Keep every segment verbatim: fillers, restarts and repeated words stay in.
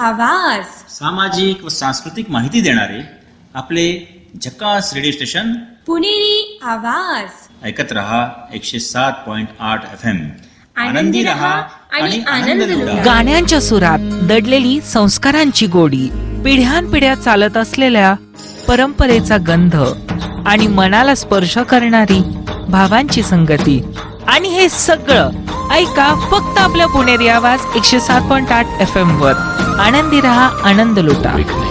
आवाज सामाजिक व सांस्कृतिक माहिती देणारे आपले झकास रेडिओ स्टेशन पुणेरी आवाज ऐकत रहा एकशे सात पॉइंट आठ एफ एम. आनंदी रहा आणि आनंद लुटा. गाण्यांच्या सुरात दडलेली संस्कारांची गोडी, पिढ्यानपिढ्या चालत असलेल्या परंपरेचा गंध आणि मनाला स्पर्श करणारी भावांची संगती, आणि हे सगळं ऐका फक्त आपल्या पुणेरी आवाज एकशे सात पॉइंट आठ एफ एम वर. आनंदी रहा, आनंद लुटा.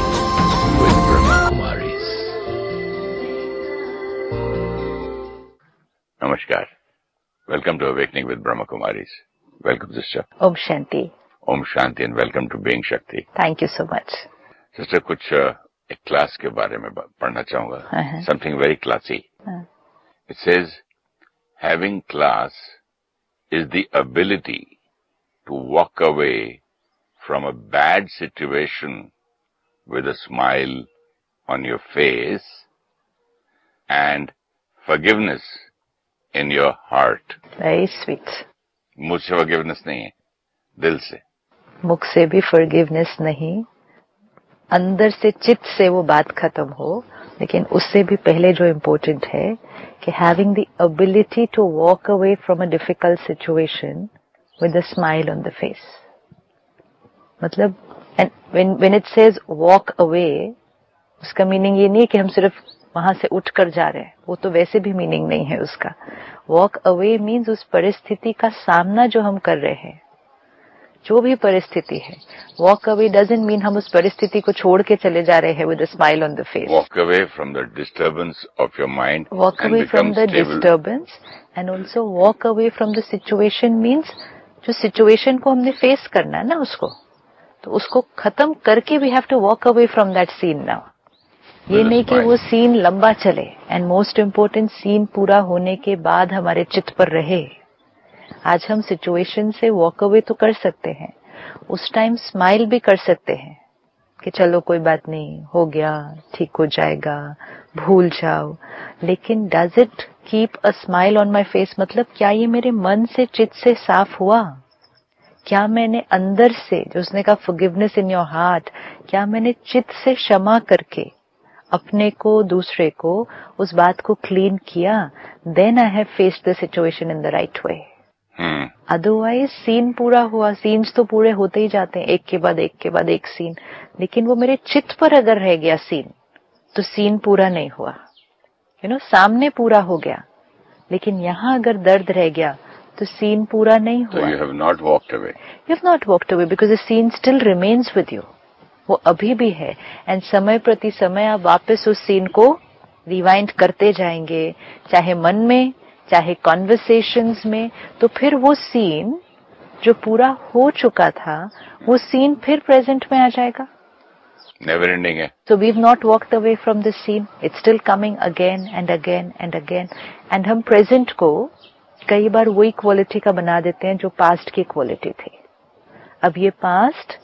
Namaskar. Welcome to Awakening with Brahma Kumaris. Welcome, sister. Om Shanti. Om Shanti and welcome to Being Shakti. Thank you so much. Sister, कुछ uh, एक क्लास के बारे में पढ़ना चाहूँगा. Uh-huh. Something very classy. Uh. It says, having class is the ability to walk away from a bad situation with a smile on your face and forgiveness in your heart. Very sweet. मुझसे forgiveness नहीं है, दिल से. मुख से भी forgiveness नहीं, अंदर से चित्त से वो बात खत्म हो. लेकिन उससे भी पहले जो important है कि having the ability to walk away from a difficult situation with a smile on the face. मतलब and when when it says walk away, उसका मीनिंग ये नहीं है कि हम सिर्फ वहां से उठ कर जा रहे हैं. वो तो वैसे भी मीनिंग नहीं है उसका. वॉक अवे मीन्स उस परिस्थिति का सामना जो हम कर रहे हैं, जो भी परिस्थिति है. वॉक अवे डजंट मीन हम उस परिस्थिति को छोड़ के चले जा रहे हैं with a smile on the face. Walk away from the disturbance of your mind. Walk away from the disturbance and also walk away from the situation means जो सिचुएशन को हमने फेस करना है ना, उसको तो उसको खत्म करके we have to walk away from that scene now. ये नहीं कि वो सीन लंबा चले, एंड मोस्ट इम्पोर्टेंट सीन पूरा होने के बाद हमारे चित्त पर रहे. आज हम सिचुएशन से वॉक अवे तो कर सकते हैं, उस टाइम स्माइल भी कर सकते हैं कि चलो कोई बात नहीं, हो गया, ठीक हो जाएगा, भूल जाओ. लेकिन does it keep a smile on my face? मतलब क्या ये मेरे मन से, चित्त से साफ हुआ? क्या मैंने अंदर से, जो उसने कहा फॉरगिवनेस इन योर हार्ट, क्या मैंने चित्त से क्षमा करके अपने को, दूसरे को, उस बात को क्लीन किया? Then I have faced the situation in the right way. Otherwise scene पूरा हुआ, सीन्स तो पूरे होते ही जाते हैं, एक के बाद एक के बाद एक सीन, लेकिन वो मेरे चित्त पर अगर रह गया सीन, तो सीन पूरा नहीं हुआ. यू नो, सामने पूरा हो गया, लेकिन यहाँ अगर दर्द रह गया तो सीन पूरा नहीं हुआ. So you have not walked away. You have not walked away because the scene still remains with you. वो अभी भी है, एंड समय प्रति समय आप वापस उस सीन को रिवाइंड करते जाएंगे, चाहे मन में, चाहे कॉन्वर्सेशंस में. तो फिर वो सीन जो पूरा हो चुका था, वो सीन फिर प्रेजेंट में आ जाएगा. नेवर एंडिंग है. So we've not walked away from this scene. It's still coming again and again and again. And हम प्रेजेंट को कई बार वही क्वालिटी का बना देते हैं जो पास्ट की क्वालिटी थी. अब ये पास्ट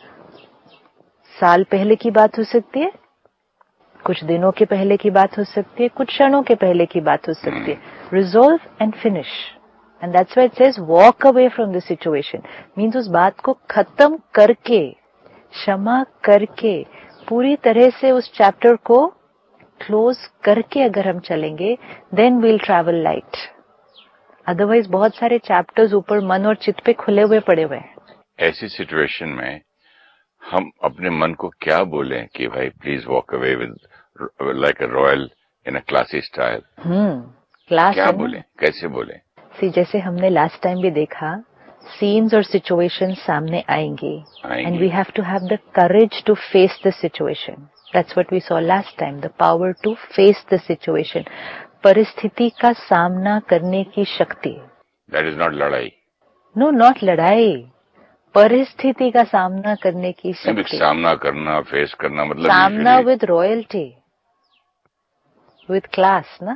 साल पहले की बात हो सकती है, कुछ दिनों के पहले की बात हो सकती है, कुछ क्षणों के पहले की बात हो सकती है. Resolve and finish, and that's why it says walk away from the situation. Means उस बात को खत्म करके, क्षमा करके, पूरी तरह से उस चैप्टर को क्लोज करके अगर हम चलेंगे, then we'll travel light. Otherwise बहुत सारे चैप्टर्स ऊपर मन और चित्त पे खुले हुए पड़े हुए हैं. ऐसी सिचुएशन में हम अपने मन को क्या बोलें कि भाई please walk away with like a royal in a classy style. Hmm class क्या बोलें, कैसे बोलें? सी, जैसे हमने लास्ट टाइम भी देखा, सीन्स और सिचुएशन सामने आएंगे, and we have to have the courage to face the situation. That's what we saw last time, the power to face the situation. परिस्थिति का सामना करने की शक्ति. दैट इज नॉट लड़ाई. नो, नॉट लड़ाई. परिस्थिति का सामना करने की शक्ति. सामना करना, फेस करना, मतलब सामना विद रॉयल्टी, विद क्लास ना,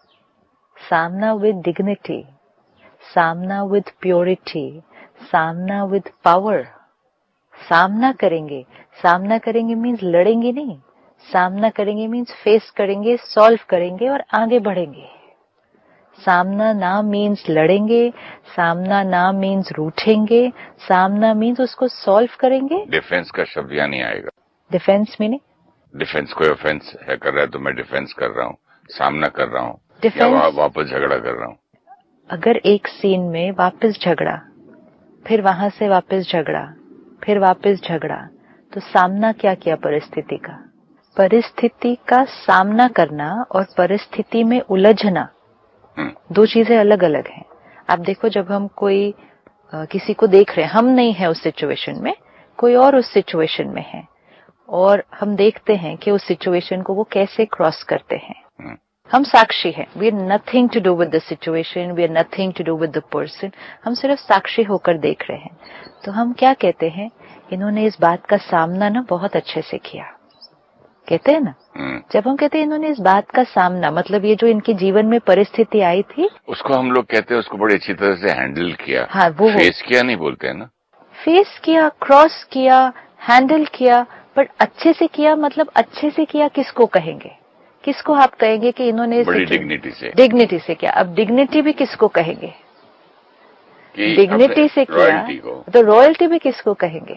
सामना विद डिग्निटी, सामना विद प्योरिटी, सामना विद पावर. सामना करेंगे. सामना करेंगे मीन्स लड़ेंगे नहीं. सामना करेंगे मीन्स फेस करेंगे, सॉल्व करेंगे और आगे बढ़ेंगे. सामना ना मीन्स लड़ेंगे, सामना ना मीन्स रूठेंगे, सामना मीन्स उसको सॉल्व करेंगे। डिफेंस का शब्द यहाँ नहीं आएगा। Defence meaning? डिफेंस कोई ऑफेंस है कर रहा है तो मैं डिफेंस कर रहा हूँ, सामना कर रहा हूँ, या डिफेंस वा, वापस झगड़ा कर रहा हूँ। अगर एक सीन में वापस झगड़ा, फिर वहां से वापस झगड़ा, फिर वापस झगड़ा, तो सामना क्या किया परिस्थिति का? परिस्थिति का सामना करना और परिस्थिति में उलझना दो चीजें अलग अलग हैं। आप देखो, जब हम कोई आ, किसी को देख रहे हैं, हम नहीं है उस सिचुएशन में, कोई और उस सिचुएशन में है, और हम देखते हैं कि उस सिचुएशन को वो कैसे क्रॉस करते हैं। हम साक्षी हैं, we are nothing to do with the situation, we are nothing to do with the person, हम सिर्फ साक्षी होकर देख रहे हैं। तो हम क्या कहते हैं, इन्होंने इस बात का सामना ना बहुत अच्छे से किया, कहते हैं ना। जब हम कहते हैं इन्होंने इस बात का सामना, मतलब ये जो इनके जीवन में परिस्थिति आई थी, उसको हम लोग कहते हैं उसको बड़ी अच्छी तरह से हैंडल किया। हाँ, वो फेस किया नहीं बोलते हैं ना, फेस किया, क्रॉस किया, हैंडल किया, पर अच्छे से किया। मतलब अच्छे से किया किसको कहेंगे? किसको आप कहेंगे कि इन्होंने बड़ी डिग्निटी से डिग्निटी से किया? अब डिग्निटी भी किसको कहेंगे? डिग्निटी से किया तो रॉयल्टी भी किसको कहेंगे?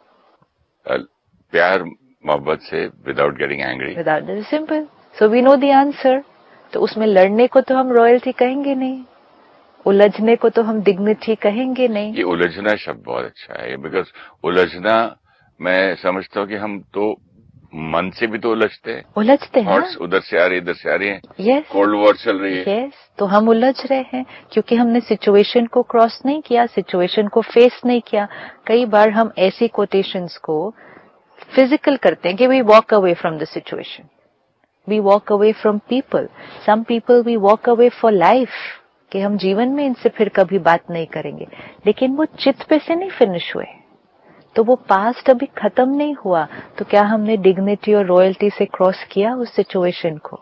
प्यार मोहब्बत से, without getting angry, without, simple. So we know the answer. तो उसमें लड़ने को तो हम रॉयल्टी कहेंगे नहीं, उलझने को तो हम डिग्निटी कहेंगे नहीं। ये उलझना शब्द बहुत अच्छा है, बिकॉज उलझना मैं समझता हूँ कि हम तो मन से भी तो उलझते हैं, उलझते हैं थॉट्स उधर से आ रही इधर से आ रही है। यस, कोल्ड वॉर चल रही है। यस, तो हम उलझ रहे हैं क्योंकि हमने सिचुएशन को क्रॉस नहीं किया, सिचुएशन को फेस नहीं किया। कई बार हम ऐसी कोटेशंस को फिजिकल करते हैं कि we walk away from the situation, we walk away from people, some people we walk away for life, कि हम जीवन में इनसे फिर कभी बात नहीं करेंगे। लेकिन वो चित्त पे से नहीं फिनिश हुए, तो वो पास्ट अभी खत्म नहीं हुआ। तो क्या हमने डिग्निटी और रॉयल्टी से क्रॉस किया उस सिचुएशन को?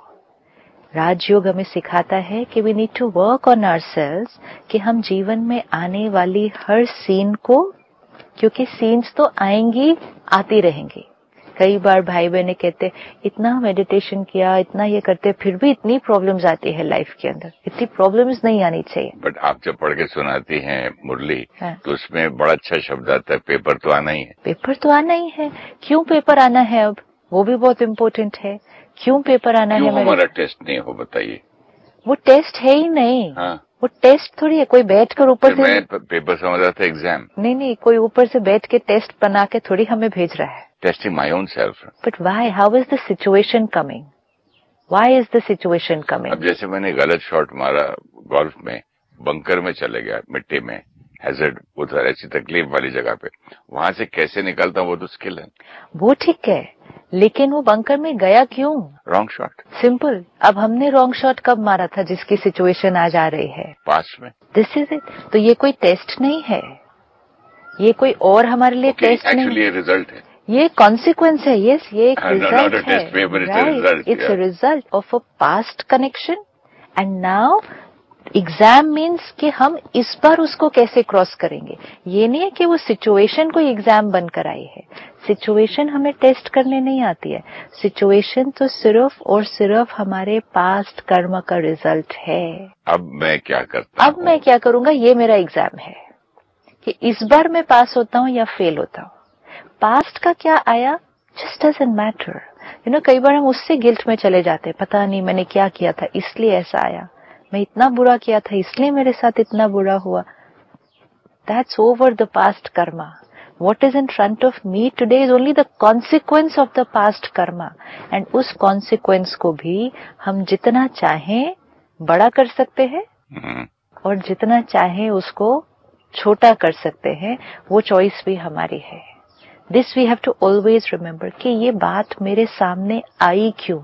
राजयोग हमें सिखाता है कि we need to work on ourselves, कि हम जीवन में आने वाली हर सीन को, क्योंकि सीन्स तो आएंगी आती रहेंगी। कई बार भाई बहने कहते इतना मेडिटेशन किया, इतना ये करते, फिर भी इतनी प्रॉब्लम्स आती है लाइफ के अंदर। इतनी प्रॉब्लम्स नहीं आनी चाहिए। बट आप जब पढ़ के सुनाती हैं मुरली, हाँ। तो उसमें बड़ा अच्छा शब्द आता है, पेपर तो आना ही है। पेपर तो आना ही है। क्यों पेपर आना है? अब वो भी बहुत इम्पोर्टेंट है। क्यों पेपर आना क्यों है? हमारा टेस्ट नहीं हो, बताइए। वो टेस्ट है ही नहीं। हाँ। वो टेस्ट थोड़ी है, कोई बैठ कर ऊपर से, मैं पेपर समझ रहा था एग्जाम। नहीं नहीं, कोई ऊपर से बैठ के टेस्ट बना के थोड़ी हमें भेज रहा है। Testing my own self. But why? How is the situation coming? Y is the situation coming? अब जैसे मैंने गलत शॉट मारा गोल्फ में, बंकर में चले गया, मिट्टी में, हैजर्ड, उधर ऐसी तकलीफ वाली जगह पे, वहां से कैसे निकलता हूं वो तो स्किल है। वो ठीक है, लेकिन वो बंकर में गया क्यों? Wrong shot. सिंपल। अब हमने रॉन्ग शॉट कब मारा था जिसकी सिचुएशन आज आ रही है? पास्ट में। This is it. तो ये कोई टेस्ट नहीं है, ये कोई और हमारे लिए okay, टेस्ट नहीं, एक्चुअली ये रिजल्ट है, ये कॉन्सिक्वेंस है। यस, ये एक Uh, no, result not a test paper, it's a है। result, it's a yeah. Result of a past connection. And now exam means कि हम इस बार उसको कैसे क्रॉस करेंगे। ये नहीं है कि वो सिचुएशन कोई एग्जाम बनकर आई है। सिचुएशन हमें टेस्ट करने नहीं आती है। सिचुएशन तो सिर्फ और सिर्फ हमारे पास्ट कर्म का रिजल्ट है। अब मैं क्या करता अब मैं क्या करूंगा, ये मेरा एग्जाम है कि इस बार मैं पास होता हूँ या फेल होता हूँ। पास्ट का क्या आया, just doesn't matter. You know, कई बार हम उससे गिल्ट में चले जाते हैं, पता नहीं मैंने क्या किया था इसलिए ऐसा आया, मैं इतना बुरा किया था इसलिए मेरे साथ इतना बुरा हुआ। That's over the past Karma. What is in front of me today is only the consequence of the past karma. And उस consequence को भी हम जितना चाहें बड़ा कर सकते हैं और जितना चाहें उसको छोटा कर सकते हैं। वो चॉइस भी हमारी है। This we have to always remember कि ये बात मेरे सामने आई क्यों।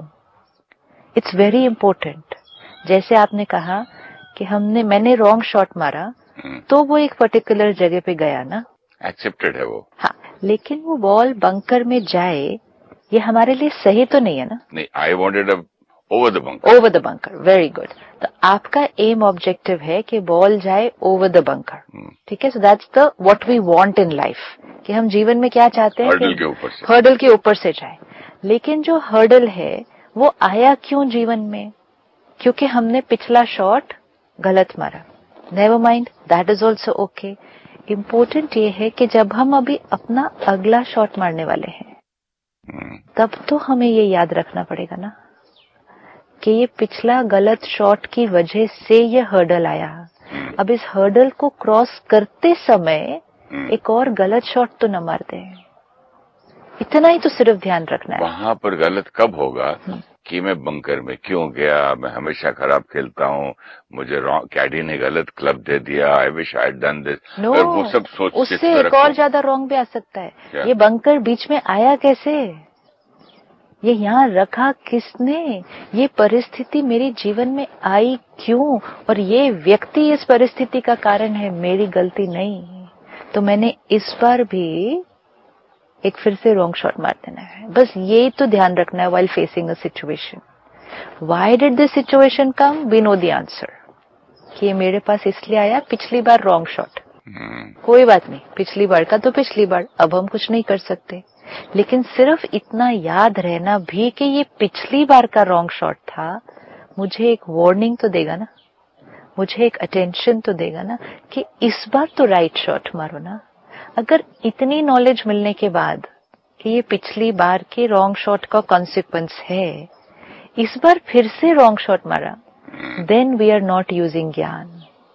It's very important. जैसे आपने कहा कि हमने मैंने रॉन्ग शॉट मारा तो वो एक पर्टिकुलर जगह पे गया ना, एक्सेप्टेड है वो। हाँ, लेकिन वो बॉल बंकर में जाए ये हमारे लिए सही तो नहीं है ना। नहीं, I wanted over the bunker. Over the bunker, very good. तो आपका एम ऑब्जेक्टिव है कि बॉल जाए ओवर द बंकर, ठीक है। So that's the what we want in life, कि हम जीवन में क्या चाहते हैं, हर्डल के ऊपर से हर्डल के ऊपर से जाए। लेकिन जो हर्डल है वो आया क्यों जीवन में? क्योंकि हमने पिछला शॉट गलत मारा, never mind, that is also okay. Important ये है कि जब हम अभी अपना अगला शॉट मारने वाले हैं तब तो हमें ये याद रखना पड़ेगा ना कि ये पिछला गलत शॉट की वजह से ये हर्डल आया। अब इस हर्डल को क्रॉस करते समय एक और गलत शॉट तो न मारते हैं, इतना ही तो सिर्फ ध्यान रखना है। वहां पर गलत कब होगा कि मैं बंकर में क्यों गया, मैं हमेशा खराब खेलता हूँ, मुझे कैडी ने गलत क्लब दे दिया, I wish I done this. No, वो सब सोच उससे एक और ज्यादा रॉन्ग भी आ सकता है। क्या? ये बंकर बीच में आया कैसे, ये यहाँ रखा किसने, ये परिस्थिति मेरे जीवन में आई क्यों, और ये व्यक्ति इस परिस्थिति का कारण है, मेरी गलती नहीं। तो मैंने इस बार भी एक फिर से रॉन्ग शॉट मार देना है। बस ये तो ध्यान रखना है while facing a situation. Why did this situation come? We know the answer. कि ये मेरे पास इसलिए आया, पिछली बार रॉन्ग शॉट। कोई बात नहीं, पिछली बार का तो पिछली बार, अब हम कुछ नहीं कर सकते। लेकिन सिर्फ इतना याद रहना भी कि ये पिछली बार का रॉन्ग शॉट था, मुझे एक वार्निंग तो देगा ना, मुझे एक अटेंशन तो देगा ना कि इस बार तो राइट शॉट मारो ना। अगर इतनी नॉलेज मिलने के बाद कि ये पिछली बार के रॉन्ग शॉट का कॉन्सिक्वेंस है, इस बार फिर से रॉन्ग शॉट मारा, then we are not using ज्ञान,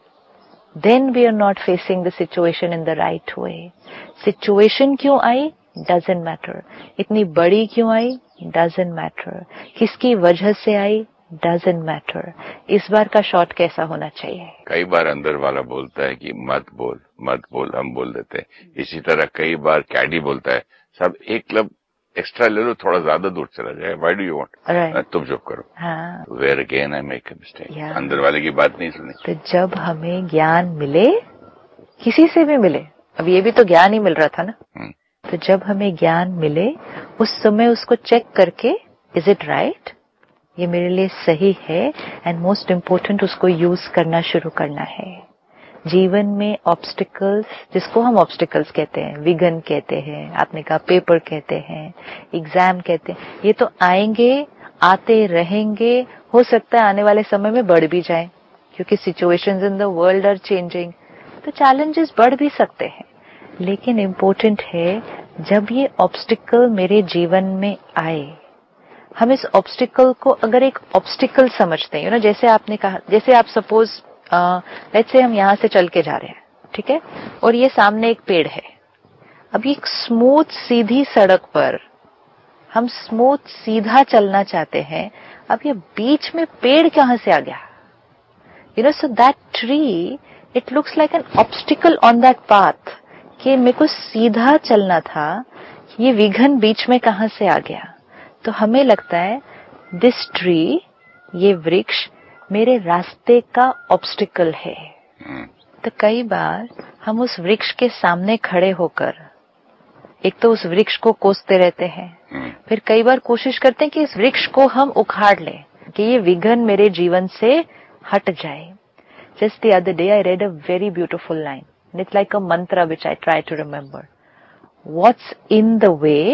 then we are not facing the situation in the right way. Situation क्यों आई डजंट मैटर, इतनी बड़ी क्यों आई डजंट मैटर, किसकी वजह से आई डजंट मैटर, इस बार का शॉट कैसा होना चाहिए। कई बार अंदर वाला बोलता है कि मत बोल मत बोल, हम बोल देते हैं। इसी तरह कई बार कैडी बोलता है साहब एक क्लब एक्स्ट्रा ले लो, थोड़ा ज्यादा दूर चला जाए, व्हाई डू यू वांट, तुम चुप करो। हाँ, where again I make a mistake, अंदर वाले की बात नहीं सुनी। तो जब हमें ज्ञान मिले, किसी से भी मिले, अब ये भी तो ज्ञान ही मिल रहा था ना, तो जब हमें ज्ञान मिले उस समय उसको चेक करके इज इट राइट, ये मेरे लिए सही है, एंड मोस्ट इम्पोर्टेंट उसको यूज करना शुरू करना है। जीवन में ऑब्स्टिकल्स, जिसको हम ऑब्स्टिकल्स कहते हैं, विघ्न कहते हैं, आपने कहा पेपर कहते हैं, एग्जाम कहते हैं, ये तो आएंगे, आते रहेंगे, हो सकता है आने वाले समय में बढ़ भी जाए क्योंकि situations in the world are changing, तो चैलेंजेस बढ़ भी सकते हैं। लेकिन इम्पोर्टेंट है जब ये ऑब्स्टिकल मेरे जीवन में आए, हम इस ऑब्स्टिकल को अगर एक ऑब्स्टिकल समझते हैं, यू नो, जैसे आपने कहा, जैसे आप सपोज लेट्स से हम यहाँ से चल के जा रहे हैं, ठीक है, और ये सामने एक पेड़ है। अब ये स्मूथ सीधी सड़क पर हम स्मूथ सीधा चलना चाहते हैं, अब ये बीच में पेड़ कहाँ से आ गया, you know, so that tree it looks like an obstacle on that path, कि मेरे को सीधा चलना था, ये विघन बीच में कहाँ से आ गया। तो हमें लगता है दिस ट्री, ये वृक्ष मेरे रास्ते का ऑब्स्टिकल है। तो कई बार हम उस वृक्ष के सामने खड़े होकर एक तो उस वृक्ष को कोसते रहते हैं, फिर कई बार कोशिश करते हैं कि इस वृक्ष को हम उखाड़ लें, कि ये विघन मेरे जीवन से हट जाए। Just the other day I read a very beautiful line, it's like अ मंत्र which I try to remember, what's in the way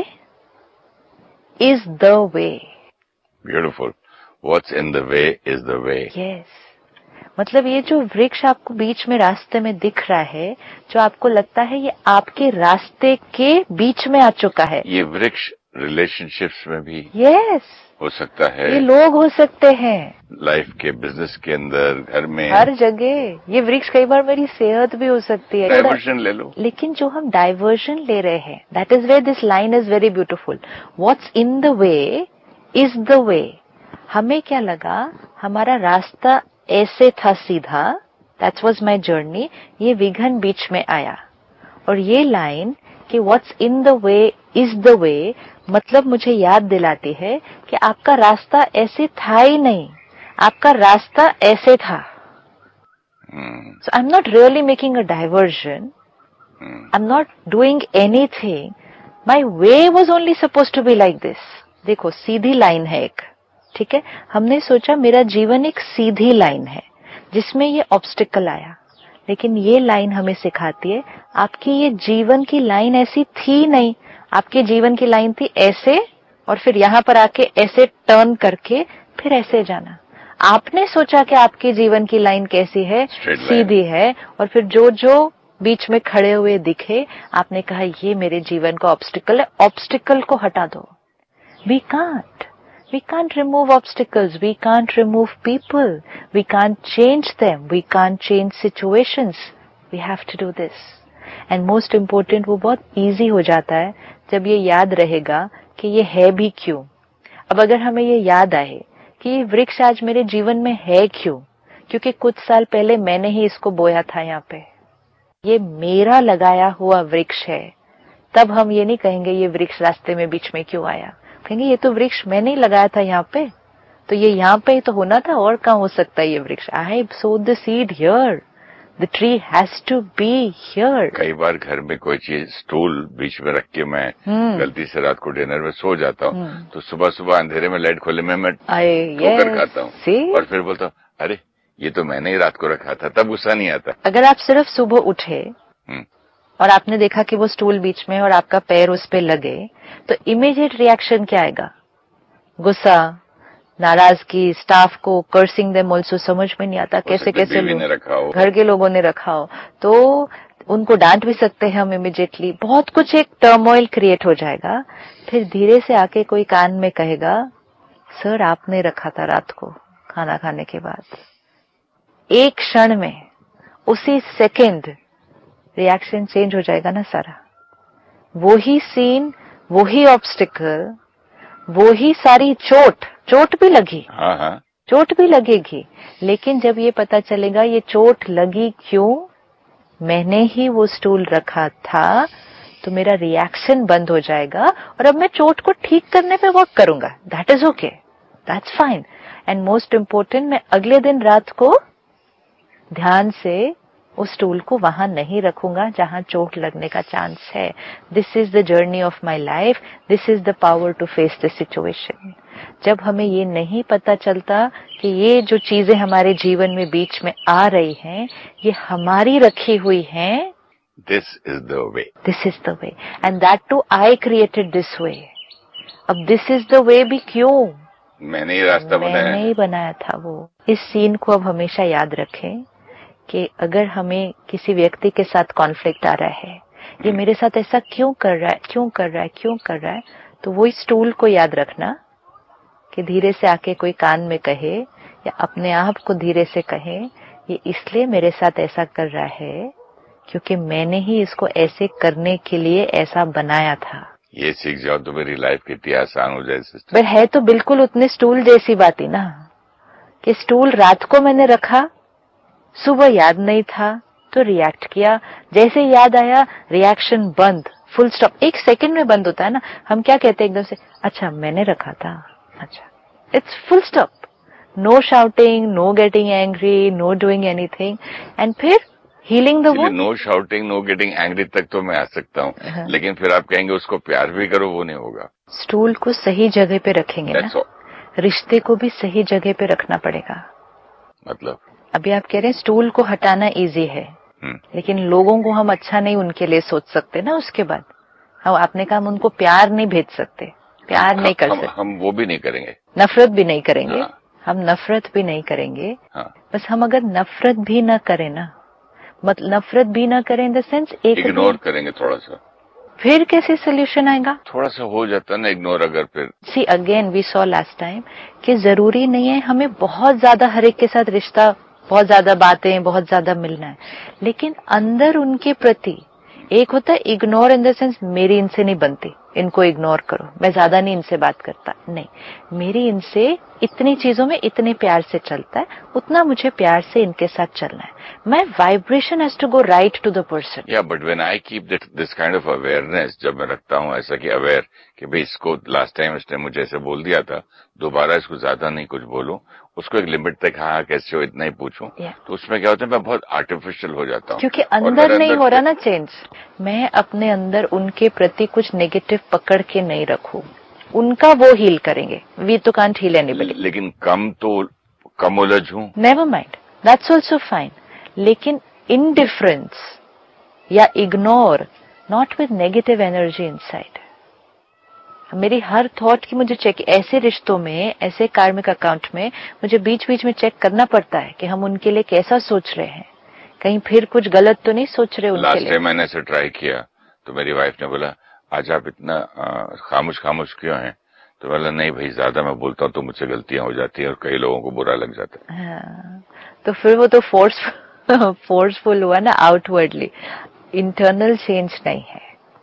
is the way. Beautiful. What's in the way is the way. Yes. मतलब ये जो वृक्ष आपको बीच में रास्ते में दिख रहा है, जो आपको लगता है ये आपके रास्ते के बीच में आ चुका है, ये वृक्ष रिलेशनशिप्स में भी yes. हो सकता है, ये लोग हो सकते हैं, लाइफ के, बिजनेस के अंदर, घर में, हर जगह। ये वृक्ष कई बार मेरी सेहत भी हो सकती है, डाइवर्जन ले लो। लेकिन जो हम डाइवर्जन ले रहे हैं, that is where this line is very beautiful, what's in the way is the way. हमें क्या लगा, हमारा रास्ता ऐसे था सीधा, दैट वाज माय जर्नी, ये विघन बीच में आया, और ये लाइन कि what's in the way is the way, मतलब मुझे याद दिलाती है कि आपका रास्ता ऐसे था ही नहीं, आपका रास्ता ऐसे था। सो I am not really making a diversion, I am not doing anything, my way was only suppose to be like this. देखो सीधी लाइन है एक, ठीक है, हमने सोचा मेरा जीवन एक सीधी लाइन है जिसमें ये ऑब्स्टिकल आया, लेकिन ये लाइन हमें सिखाती है आपकी ये जीवन की लाइन ऐसी थी नहीं, आपके जीवन की लाइन थी ऐसे, और फिर यहां पर आके ऐसे टर्न करके फिर ऐसे जाना। आपने सोचा कि आपके जीवन की लाइन कैसी है, सीधी है, और फिर जो जो बीच में खड़े हुए दिखे आपने कहा ये मेरे जीवन का ऑब्स्टिकल है, ऑब्स्टिकल को हटा दो. We can't We can't remove obstacles. We can't remove people. We can't change them. We can't change situations. We have to do this. And most important, वो बहुत easy हो जाता है जब ये याद रहेगा कि ये है भी क्यों. अब अगर हमें ये याद आए कि ये वृक्ष आज मेरे जीवन में है क्यों, क्योंकि कुछ साल पहले मैंने ही इसको बोया था यहाँ पे, ये मेरा लगाया हुआ वृक्ष है, तब हम ये नहीं कहेंगे ये वृक्ष रास्ते में बीच में क्यों आया. कहेंगे ये तो वृक्ष मैंने ही लगाया था यहाँ पे, तो ये यहाँ पे ही तो होना था, और कहाँ हो सकता है ये वृक्ष. आई so the seed here, the tree has to be here. कई बार घर में कोई चीज स्टूल बीच में रख के मैं गलती से रात को डिनर में सो जाता हूँ, तो सुबह सुबह अंधेरे में लाइट खोले में मैं ठोकर खाता हूँ और फिर बोलता हूँ अरे ये तो मैंने ही रात को रखा था, तब गुस्सा नहीं आता. अगर आप सिर्फ सुबह उठे और आपने देखा कि वो स्टूल बीच में और आपका पैर उस पे लगे, तो इमीडिएट रिएक्शन क्या आएगा? गुस्सा, नाराजगी, स्टाफ को कर्सिंग देम ऑल्सो, समझ में नहीं आता कैसे कैसे लोग, घर के लोगों ने रखा हो तो उनको डांट भी सकते हैं हम इमीडिएटली. बहुत कुछ एक टर्मोइल क्रिएट हो जाएगा. फिर धीरे से आके कोई कान में कहेगा सर आपने रखा था रात को खाना खाने के बाद. एक क्षण में, उसी सेकेंड रिएक्शन चेंज हो जाएगा ना सारा. वो ही सीन, वो ही ऑब्स्टिकल, वो ही सारी चोट, चोट भी लगी, हाँ हाँ. चोट भी लगेगी, लेकिन जब ये पता चलेगा ये चोट लगी क्यों, मैंने ही वो स्टूल रखा था, तो मेरा रिएक्शन बंद हो जाएगा और अब मैं चोट को ठीक करने पे वर्क करूंगा. That is okay, that's fine. And most important, मैं अगले दिन रात को ध्यान से उस स्टूल को वहां नहीं रखूंगा जहां चोट लगने का चांस है. This is the journey of my life, this is the power to face the situation. जब हमें ये नहीं पता चलता कि ये जो चीजें हमारे जीवन में बीच में आ रही हैं, ये हमारी रखी हुई हैं, this is the way, this is the way, and that to I created this way. अब दिस इज द वे भी क्यों? मैंने ही रास्ता बनाया, मैंने ही बनाया था वो. इस सीन को अब हमेशा याद रखें कि अगर हमें किसी व्यक्ति के साथ कॉन्फ्लिक्ट आ रहा है, ये मेरे साथ ऐसा क्यों कर रहा है, क्यों कर रहा है, क्यों कर रहा है, तो वो इस टूल को याद रखना कि धीरे से आके कोई कान में कहे या अपने आप को धीरे से कहे ये इसलिए मेरे साथ ऐसा कर रहा है क्योंकि मैंने ही इसको ऐसे करने के लिए ऐसा बनाया था. ये सीख जाओ तो मेरी लाइफ कितनी आसान हो जाए सिस्टर. पर है तो बिल्कुल उतने स्टूल जैसी बात ही ना, कि स्टूल रात को मैंने रखा, सुबह याद नहीं था तो रिएक्ट किया, जैसे याद आया रिएक्शन बंद, फुल स्टॉप. एक सेकंड में बंद होता है ना. हम क्या कहते हैं एकदम से, अच्छा मैंने रखा था, अच्छा, it's full stop. No shouting, know getting angry, know doing anything, and फिर healing the wound. No shouting, know getting angry तक तो मैं आ सकता हूँ, हाँ. लेकिन फिर आप कहेंगे उसको प्यार भी करो, वो नहीं होगा. स्टूल को सही जगह पे रखेंगे ना, रिश्ते को भी सही जगह पे रखना पड़ेगा. मतलब अभी आप कह रहे हैं स्टूल को हटाना इजी है, लेकिन लोगों को हम अच्छा नहीं उनके लिए सोच सकते ना. उसके बाद हम आपने कहा हम उनको प्यार नहीं भेज सकते, प्यार नहीं कर सकते, हम वो भी नहीं करेंगे, नफरत भी नहीं करेंगे, हाँ. हम नफरत भी नहीं करेंगे, हाँ. बस हम अगर नफरत भी ना करें ना, मतलब नफरत भी ना करें इन द सेंस एक इग्नोर करेंगे थोड़ा सा, फिर कैसे सोल्यूशन आएगा? थोड़ा सा हो जाता है ना इग्नोर. अगर फिर see again we saw last time कि जरूरी नहीं है हमें बहुत ज्यादा हर एक के साथ रिश्ता, बहुत ज्यादा बातें, बहुत ज्यादा मिलना है, लेकिन अंदर उनके प्रति एक होता है इग्नोर इन द सेंस मेरी इनसे नहीं बनती, इनको इग्नोर करो, मैं ज्यादा नहीं इनसे बात करता, नहीं, मेरी इनसे इतनी चीजों में इतने प्यार से चलता है, उतना मुझे प्यार से इनके साथ चलना है. My vibration has to go right to the person. Yeah, but when I keep that, this kind of awareness, जब मैं रखता हूँ ऐसा कि अवेयर कि भाई इसको लास्ट टाइम इसने मुझे ऐसे बोल दिया था, दोबारा इसको ज्यादा नहीं कुछ बोलूं, उसको एक लिमिट तक हाँ कैसे हो इतना ही पूछूं, yeah. तो उसमें क्या होता है मैं बहुत आर्टिफिशियल हो जाता हूँ, क्योंकि अंदर नहीं हो रहा ना चेंज. मैं अपने अंदर उनके प्रति कुछ नेगेटिव पकड़ के नहीं रखूं, उनका वो हील करेंगे. वी तो कांट हील एनीबॉडी. लेकिन कम तो कम उलझूं, never mind, that's also fine. लेकिन इनडिफरेंस या ignore, not with negative energy inside. मेरी हर थॉट की मुझे चेक, ऐसे रिश्तों में, ऐसे कार्मिक अकाउंट में मुझे बीच बीच में चेक करना पड़ता है कि हम उनके लिए कैसा सोच रहे हैं, कहीं फिर कुछ गलत तो नहीं सोच रहे उनके लिए। लास्ट टाइम मैंने ऐसे ट्राई किया तो मेरी वाइफ ने बोला आज आप इतना खामोश खामोश क्यों हैं, तो बोला नहीं भाई ज्यादा मैं बोलता हूँ तो मुझसे गलतियां हो जाती हैं और कई लोगों को बुरा लग जाता है। हाँ, तो फिर वो तो फोर्स फोर्सफुल हुआ ना आउटवर्डली, इंटरनल चेंज नहीं है,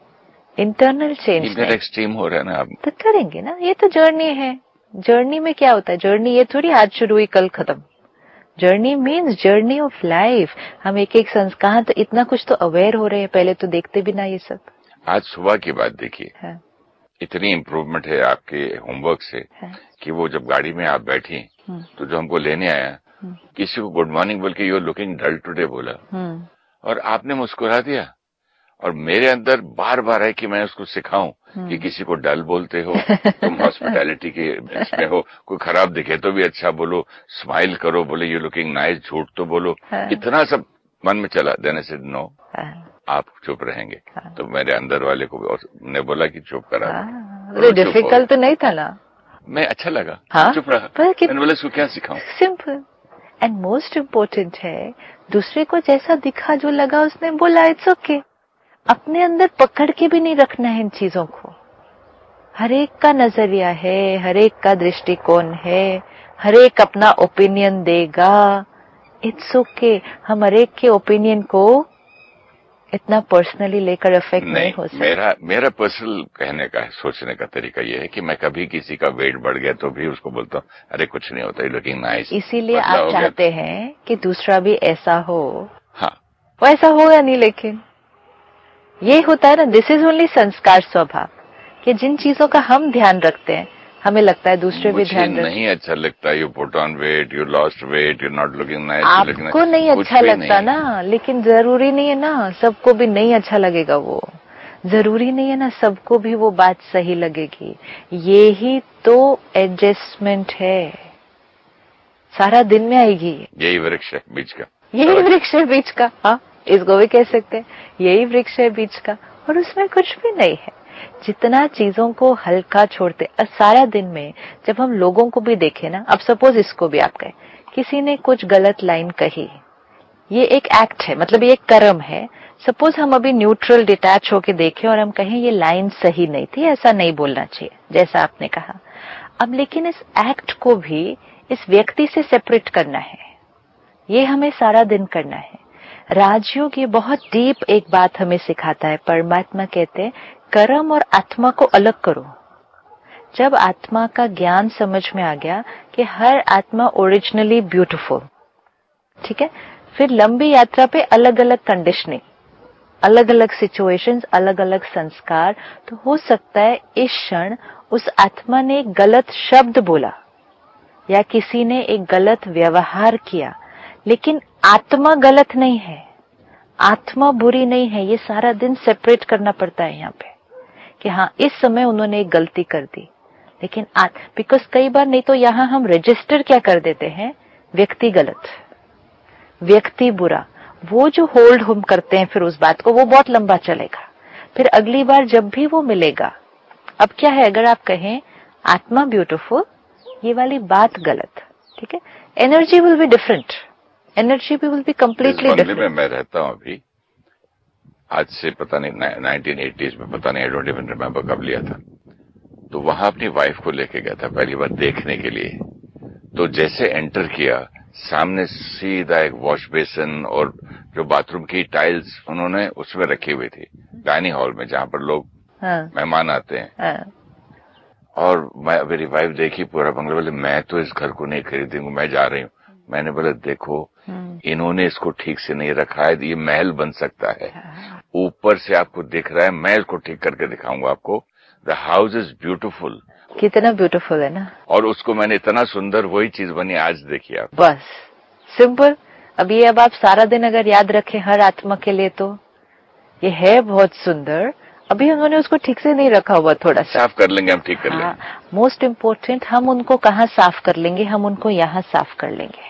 इंटरनल चेंज इधर एक्सट्रीम हो रहा है ना। आप तो करेंगे ना, ये तो जर्नी है। जर्नी में क्या होता है, जर्नी ये थोड़ी आज शुरू हुई कल खत्म। Journey means journey of life. हम एक एक संस्कार तो इतना कुछ तो अवेयर हो रहे हैं, पहले तो देखते भी ना ये सब। आज सुबह की बात देखिए, हाँ। इतनी इम्प्रूवमेंट है आपके होमवर्क से, हाँ। कि वो जब गाड़ी में आप बैठी तो जो हमको लेने आया, किसी को गुड मॉर्निंग बोल के you are looking dull today बोला और आपने मुस्कुरा दिया, और मेरे अंदर बार बार है कि मैं उसको सिखाऊं कि किसी को डल बोलते हो, तुम हॉस्पिटैलिटी के इसमें हो, कोई खराब दिखे तो भी अच्छा बोलो, स्माइल करो, बोले यू लुकिंग नाइस, झूठ तो बोलो। हाँ। इतना सब मन में चला, देने से नो आप चुप रहेंगे। हाँ। तो मेरे अंदर वाले को ने बोला कि चुप करा। हाँ। डिफिकल्ट तो नहीं था ना, मैं अच्छा लगा। हाँ? चुप रहा। मैंने बोला इसको क्या सिखाऊं। सिंपल एंड मोस्ट इम्पोर्टेंट है, दूसरे को जैसा दिखा जो लगा उसने बोला, इट्स ओके। अपने अंदर पकड़ के भी नहीं रखना है इन चीजों को। हर एक का नजरिया है, हर एक का दृष्टिकोण है, हर एक अपना ओपिनियन देगा, इट्स ओके। हम हर एक के ओपिनियन को इतना पर्सनली लेकर अफेक्ट नहीं, नहीं हो सकता। मेरा मेरा पर्सनल कहने का सोचने का तरीका ये है कि मैं कभी किसी का वेट बढ़ गया तो भी उसको बोलता हूँ अरे कुछ नहीं होता, लुकिंग नाइस। इसीलिए आप चाहते हैं कि दूसरा भी ऐसा हो। हाँ, वो ऐसा होगा नहीं, लेकिन ये होता है ना, दिस इज ओनली संस्कार स्वभाव, कि जिन चीजों का हम ध्यान रखते हैं हमें लगता है दूसरे भी ध्यान रखते। नहीं अच्छा लगता, you put on wait, you lost weight, you not looking nice. आपको नहीं अच्छा लगता ना, लेकिन जरूरी नहीं है ना सबको भी नहीं अच्छा लगेगा। वो जरूरी नहीं है ना सबको भी वो बात सही लगेगी। ये ही तो एडजस्टमेंट है, सारा दिन में आएगी। यही वृक्ष है बीच का, यही वृक्ष है बीच का। हाँ, इसको भी कह सकते हैं, यही वृक्ष है बीच का, और उसमें कुछ भी नहीं है। जितना चीजों को हल्का छोड़ते, और सारा दिन में जब हम लोगों को भी देखें ना, अब सपोज इसको भी आप कहें, किसी ने कुछ गलत लाइन कही, ये एक एक्ट है, मतलब ये एक कर्म है। सपोज हम अभी न्यूट्रल डिटैच होके देखें और हम कहें ये लाइन सही नहीं थी, ऐसा नहीं बोलना चाहिए जैसा आपने कहा। अब लेकिन इस एक्ट को भी इस व्यक्ति से सेपरेट करना है, ये हमें सारा दिन करना है। राजयोग ये बहुत डीप एक बात हमें सिखाता है। परमात्मा कहते हैं कर्म और आत्मा को अलग करो। जब आत्मा का ज्ञान समझ में आ गया कि हर आत्मा ओरिजिनली ब्यूटीफुल, ठीक है, फिर लंबी यात्रा पे अलग अलग कंडीशनिंग, अलग अलग सिचुएशंस, अलग अलग संस्कार, तो हो सकता है इस क्षण उस आत्मा ने एक गलत शब्द बोला या किसी ने एक गलत व्यवहार किया, लेकिन आत्मा गलत नहीं है, आत्मा बुरी नहीं है। ये सारा दिन सेपरेट करना पड़ता है यहाँ पे कि हाँ इस समय उन्होंने एक गलती कर दी, लेकिन बिकॉज कई बार नहीं तो यहाँ हम रजिस्टर क्या कर देते हैं, व्यक्ति गलत, व्यक्ति बुरा, वो जो होल्ड हम करते हैं फिर उस बात को, वो बहुत लंबा चलेगा। फिर अगली बार जब भी वो मिलेगा, अब क्या है, अगर आप कहें आत्मा ब्यूटीफुल, ये वाली बात गलत, ठीक है, energy will be different, energy भी विल बी कम्प्लीटली डिफरेंट। मैं रहता हूँ अभी, आज से पता नहीं नाइनटीन एटीज़ में, पता नहीं, आई डोंट इवन रिमेम्बर कब लिया था, तो वहां अपनी वाइफ को लेके गया था पहली बार देखने के लिए। तो जैसे एंटर किया, सामने सीधा एक वॉश बेसिन और जो बाथरूम की टाइल्स उन्होंने उसमें रखी हुई थी डाइनिंग हॉल में, जहां पर लोग हाँ। मेहमान आते हैं। हाँ। और मैं मेरी वाइफ देखी पूरा बंगला, बोले मैं तो इस घर को नहीं खरीदूंगी, मैं जा रही हूँ। मैंने बोला देखो इन्होंने इसको ठीक से नहीं रखा है, ये महल बन सकता है, ऊपर से आपको दिख रहा है, मैं इसको ठीक करके दिखाऊंगा आपको। द हाउस इज ब्यूटीफुल, कितना ब्यूटीफुल है ना। और उसको मैंने इतना सुंदर, वही चीज बनी, आज देखिए आप, बस सिंपल। अब ये अब आप सारा दिन अगर याद रखें हर आत्मा के लिए, तो ये है बहुत सुंदर, अभी उन्होंने उसको ठीक से नहीं रखा हुआ, थोड़ा सा साफ कर लेंगे हम, ठीक कर लेंगे। मोस्ट इम्पोर्टेंट, हम उनको कहाँ साफ कर लेंगे, हम उनको यहाँ साफ कर लेंगे,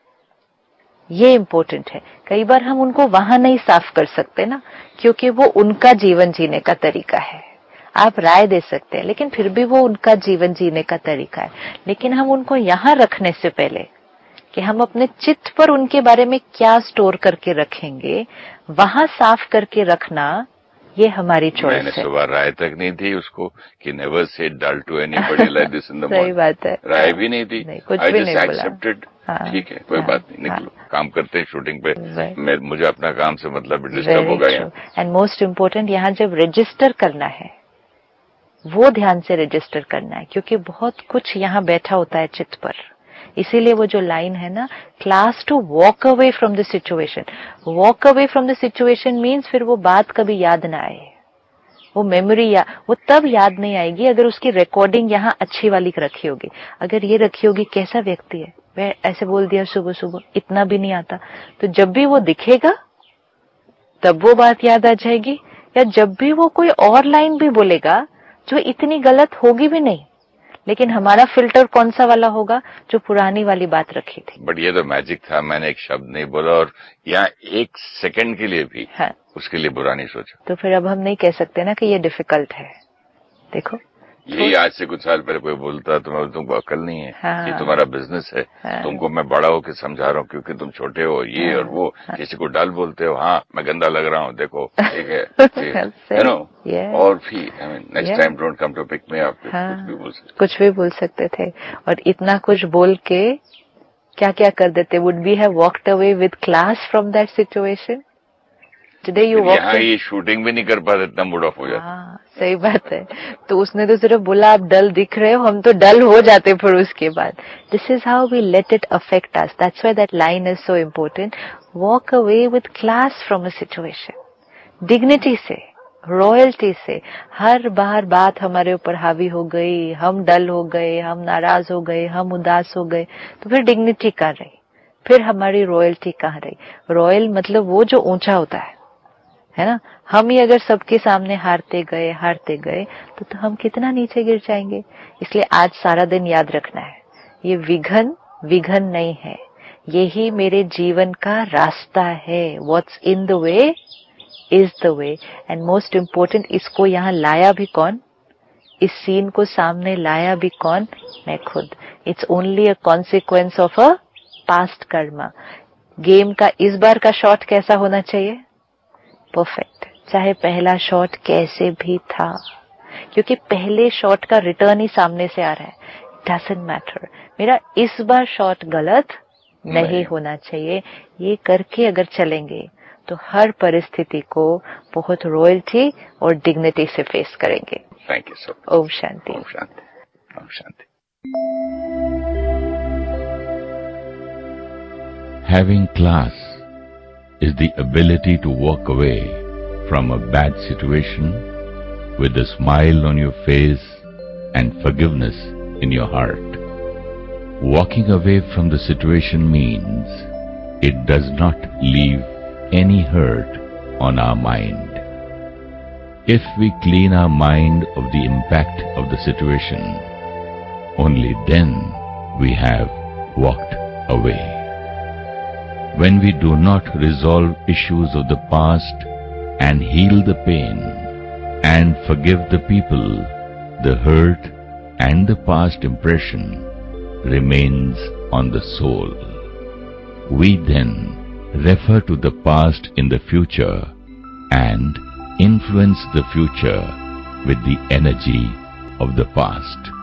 ये इम्पोर्टेंट है। कई बार हम उनको वहां नहीं साफ कर सकते ना, क्योंकि वो उनका जीवन जीने का तरीका है। आप राय दे सकते हैं, लेकिन फिर भी वो उनका जीवन जीने का तरीका है। लेकिन हम उनको यहाँ रखने से पहले कि हम अपने चित्त पर उनके बारे में क्या स्टोर करके रखेंगे, वहां साफ करके रखना, ये हमारी चॉइस है। मैंने सुबह राय तक नहीं दी उसको कि never say dull to anybody like this in the morning. सही बात है, राय भी नहीं दी, नहीं, कुछ आई भी जस्ट नहीं बोला। एक्सेप्टेड। हाँ, ठीक है, कोई हाँ, बात नहीं, निकलो, हाँ, काम करते हैं शूटिंग पे। Right. मैं मुझे अपना काम से मतलब डिस्टर्ब होगा यहाँ। एंड मोस्ट इम्पोर्टेंट, यहाँ जब रजिस्टर करना है वो ध्यान से रजिस्टर करना है, क्योंकि बहुत कुछ यहाँ बैठा होता है चित्त पर। इसीलिए वो जो लाइन है ना, class to walk away from the situation. Walk away from the situation means फिर वो बात कभी याद ना आए, वो मेमोरी या वो तब याद नहीं आएगी अगर उसकी रिकॉर्डिंग यहाँ अच्छी वाली रखी होगी। अगर ये रखी होगी कैसा व्यक्ति है, वह ऐसे बोल दिया सुबह सुबह, इतना भी नहीं आता, तो जब भी वो दिखेगा तब वो बात याद आ जाएगी। या जब भी वो कोई और लाइन भी बोलेगा जो इतनी गलत होगी भी नहीं, लेकिन हमारा फिल्टर कौन सा वाला होगा, जो पुरानी वाली बात रखी थी। बट ये तो मैजिक था, मैंने एक शब्द नहीं बोला और यहाँ एक सेकंड के लिए भी हाँ। उसके लिए बुरा नहीं सोचा। तो फिर अब हम नहीं कह सकते ना कि ये डिफिकल्ट है। देखो यही आज से कुछ साल पहले कोई बोलता तो मैं तुमको अकल नहीं है, हाँ। ये तुम्हारा बिजनेस है, हाँ। तुमको मैं बड़ा होकर समझा रहा हूँ क्योंकि तुम छोटे हो, ये हाँ। और वो हाँ। किसी को डल बोलते हो, हाँ मैं गंदा लग रहा हूँ, देखो ठीक है, यू नो। और भी next time don't come to pick me up, कुछ भी बोल सकते कुछ भी बोल सकते थे। और इतना कुछ बोल के क्या क्या कर देते। Would we have walked away with class from that situation? Today you walk यहाँ ये शूटिंग भी नहीं कर पाते, इतना मूड ऑफ हो जाता। हाँ, सही बात है। तो उसने तो सिर्फ बोला आप डल दिख रहे हो, हम तो डल हो जाते फिर उसके बाद। This is how we let it affect us. That's why that line is so important. Walk away with class from a situation, dignity से, रॉयल्टी से। हर बार बात हमारे ऊपर हावी हो गई, हम डल हो गए, हम नाराज हो गए, हम उदास हो गए, तो फिर डिग्निटी कहाँ रही, फिर हमारी रॉयल्टी कहाँ रही? रॉयल मतलब वो जो ऊंचा होता है, है ना। हम ही अगर सबके सामने हारते गए हारते गए तो, तो हम कितना नीचे गिर जाएंगे। इसलिए आज सारा दिन याद रखना है, ये विघन विघन नहीं है, यही मेरे जीवन का रास्ता है। What's in the way is the way. And most important, इसको यहाँ लाया भी कौन, इस सीन को सामने लाया भी कौन? मैं खुद। It's only a consequence of a past Karma. Game का इस बार का शॉट कैसा होना चाहिए? परफेक्ट, चाहे पहला शॉट कैसे भी था, क्योंकि पहले शॉट का रिटर्न ही सामने से आ रहा है। डजंट मैटर, मेरा इस बार शॉट गलत नहीं, नहीं होना चाहिए। ये करके अगर चलेंगे तो हर परिस्थिति को बहुत रॉयल्टी और डिग्निटी से फेस करेंगे। Thank you sir. Om Shanti. Om Shanti. Om Shanti. Having class is the ability to walk away from a bad situation with a smile on your face and forgiveness in your heart. Walking away from the situation means it does not leave any hurt on our mind. If we clean our mind of the impact of the situation, only then we have walked away. When we do not resolve issues of the past and heal the pain and forgive the people, the hurt and the past impression remains on the soul. We then refer to the past in the future and influence the future with the energy of the past.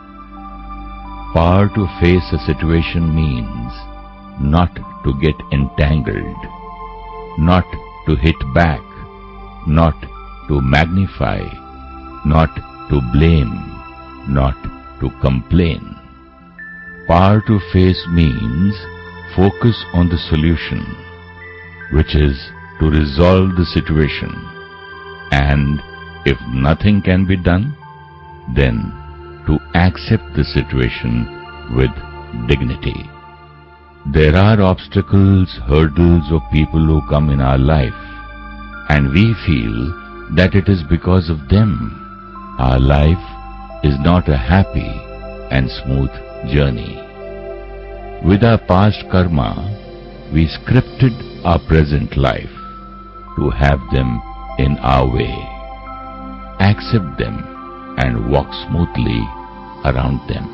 Power to face a situation means not to get entangled, not to hit back, not to magnify, not to blame, not to complain. Power to face means focus on the solution, which is to resolve the situation, and if nothing can be done, then to accept the situation with dignity. There are obstacles, hurdles of people who come in our life, and we feel that it is because of them our life is not a happy and smooth journey. With our past karma, we scripted our present life to have them in our way. accept them and walk smoothly around them.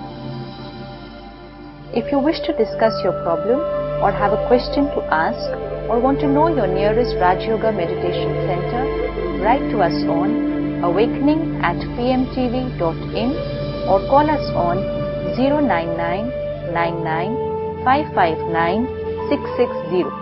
If you wish to discuss your problem or have a question to ask or want to know your nearest Raj Yoga Meditation Center, write to us on awakening at p m t v dot in or call us on zero nine nine nine nine five five nine six six zero.